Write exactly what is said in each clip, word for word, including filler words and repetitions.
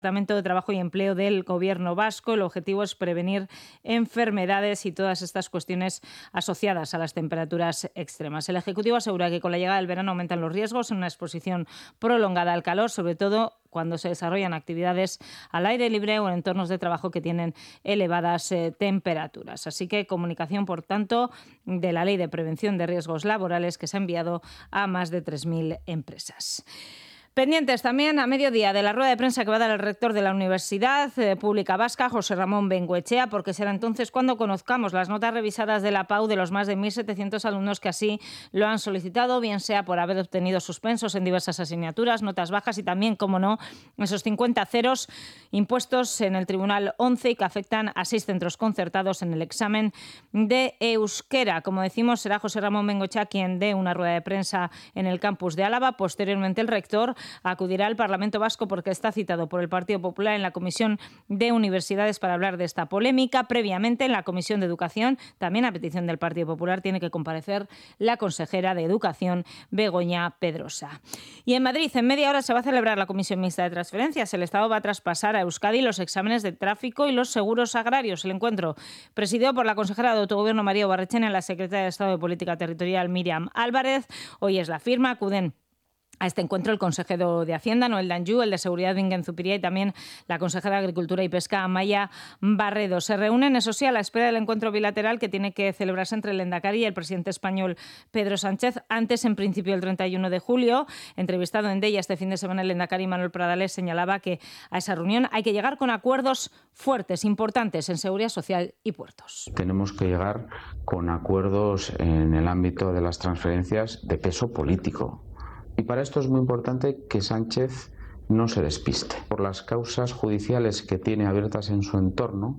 Departamento de Trabajo y Empleo del Gobierno vasco. El objetivo es prevenir enfermedades y todas estas cuestiones asociadas a las temperaturas extremas. El Ejecutivo asegura que con la llegada del verano aumentan los riesgos en una exposición prolongada al calor, sobre todo cuando se desarrollan actividades al aire libre o en entornos de trabajo que tienen elevadas eh, temperaturas. Así que comunicación, por tanto, de la Ley de Prevención de Riesgos Laborales que se ha enviado a más de tres mil empresas. Pendientes también a mediodía de la rueda de prensa que va a dar el rector de la Universidad eh, Pública Vasca, José Ramón Bengoechea, porque será entonces cuando conozcamos las notas revisadas de la P A U de los más de mil setecientos alumnos que así lo han solicitado, bien sea por haber obtenido suspensos en diversas asignaturas, notas bajas y también, como no, esos cincuenta ceros impuestos en el Tribunal once y que afectan a seis centros concertados en el examen de euskera. Como decimos, será José Ramón Bengoechea quien dé una rueda de prensa en el campus de Álava. Posteriormente, el rector acudirá al Parlamento Vasco porque está citado por el Partido Popular en la Comisión de Universidades para hablar de esta polémica. Previamente, en la Comisión de Educación, también a petición del Partido Popular, tiene que comparecer la consejera de Educación, Begoña Pedrosa. Y en Madrid, en media hora, se va a celebrar la Comisión Mixta de Transferencias. El Estado va a traspasar a Euskadi los exámenes de tráfico y los seguros agrarios. El encuentro, presidido por la consejera de Autogobierno, María Barrechena, y la secretaria de Estado de Política Territorial, Miriam Álvarez. Hoy es la firma. Acuden a este encuentro el consejero de Hacienda, Noel Danjou, el de Seguridad, Bingen Zupiria, y también la consejera de Agricultura y Pesca, Amaia Barredo. Se reúnen, eso sí, a la espera del encuentro bilateral que tiene que celebrarse entre el Lehendakari y el presidente español Pedro Sánchez, antes, en principio, el treinta y uno de julio. Entrevistado en Deia este fin de semana, el Lehendakari Manuel Pradales señalaba que a esa reunión hay que llegar con acuerdos fuertes, importantes en seguridad social y puertos. Tenemos que llegar con acuerdos en el ámbito de las transferencias de peso político. Y para esto es muy importante que Sánchez no se despiste por las causas judiciales que tiene abiertas en su entorno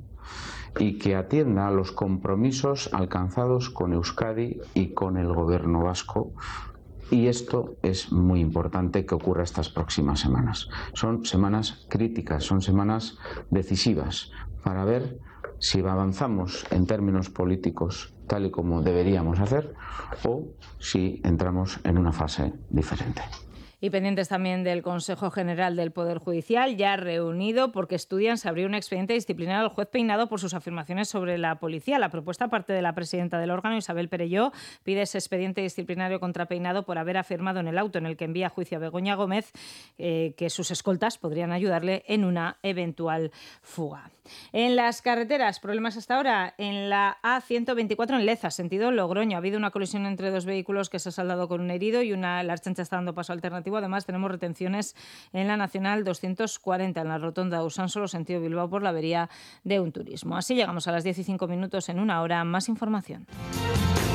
y que atienda a los compromisos alcanzados con Euskadi y con el Gobierno vasco. Y esto es muy importante que ocurra estas próximas semanas. Son semanas críticas, son semanas decisivas para ver si avanzamos en términos políticos tal y como deberíamos hacer o si entramos en una fase diferente. Y pendientes también del Consejo General del Poder Judicial, ya reunido porque estudian si abrir un expediente disciplinario al juez Peinado por sus afirmaciones sobre la policía. La propuesta parte de la presidenta del órgano, Isabel Perelló, pide ese expediente disciplinario contra Peinado por haber afirmado en el auto en el que envía a juicio a Begoña Gómez eh, que sus escoltas podrían ayudarle en una eventual fuga. En las carreteras, problemas hasta ahora. En la A ciento veinticuatro en Leza, sentido Logroño, ha habido una colisión entre dos vehículos que se ha saldado con un herido y una, la Ertzaintza está dando paso alternativo. Además, tenemos retenciones en la Nacional doscientos cuarenta, en la rotonda de Usánsolo, sentido Bilbao, por la avería de un turismo. Así llegamos a las diez y cinco minutos. En una hora, más información.